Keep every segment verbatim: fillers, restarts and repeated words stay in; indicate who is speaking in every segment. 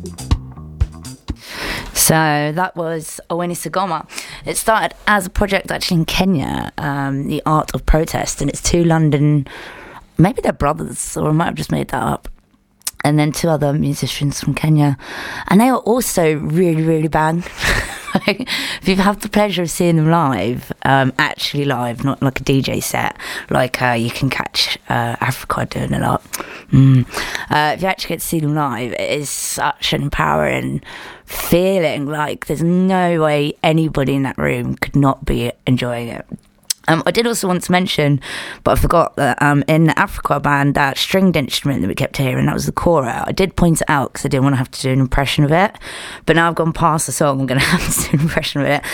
Speaker 1: So that was Owini Sagoma. It started as a project actually in Kenya, um, The Art of Protest, and it's two London, maybe they're brothers, or I might have just made that up, and then two other musicians from Kenya, and they are also really, really bang. If you've had the pleasure of seeing them live, um, actually live, not like a D J set, like uh, you can catch uh, Africa doing a lot. Mm. Uh, if you actually get to see them live, it is such an empowering feeling. Like there's no way anybody in that room could not be enjoying it. Um, I did also want to mention, but I forgot that um, in the Africa band, that stringed instrument that we kept hearing, that was the kora. I did point it out because I didn't want to have to do an impression of it. But now I've gone past the song, I'm going to have to do an impression of it.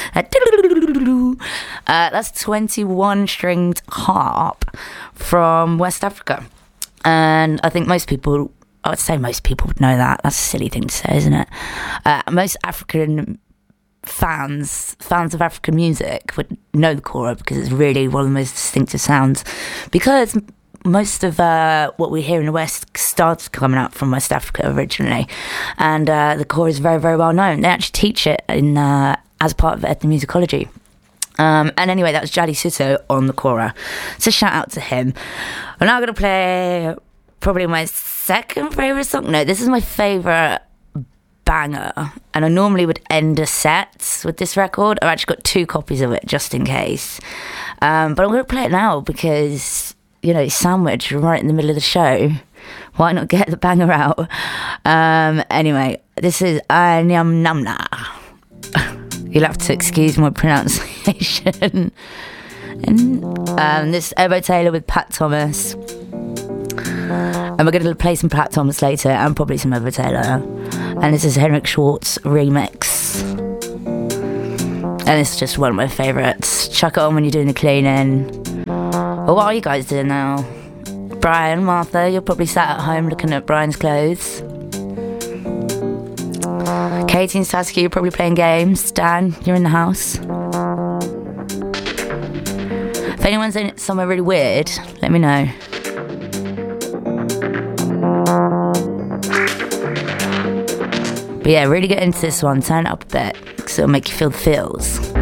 Speaker 1: Uh, that's twenty-one stringed harp from West Africa. And I think most people, I would say most people would know that. That's a silly thing to say, isn't it? Uh, most African fans fans of African music would know the kora because it's really one of the most distinctive sounds, because most of uh, what we hear in the West starts coming out from West Africa originally, and uh, the kora is very, very well known. They actually teach it in uh, as part of ethnomusicology. Um, and anyway, that was Jali Sutto on the kora, so shout out to him. I'm now going to play probably my second favourite song. No, this is my favourite banger, and I normally would end a set with this record. I've actually got two copies of it just in case, um, but I'm going to play it now because, you know, sandwich right in the middle of the show, why not get the banger out? Um, anyway, this is Anyam Namna. You'll have to excuse my pronunciation. And um, this is Ebo Taylor with Pat Thomas, and we're going to play some Pat Thomas later and probably some Ebo Taylor. And this is Henrik Schwartz remix, and it's just one of my favourites. Chuck it on when you're doing the cleaning. Well, what are you guys doing now? Brian, Martha, you're probably sat at home looking at Brian's clothes. Katie and Saskia, you're probably playing games. Dan, you're in the house. If anyone's in somewhere really weird, let me know. But yeah, really get into this one, turn it up a bit, because it'll make you feel the feels.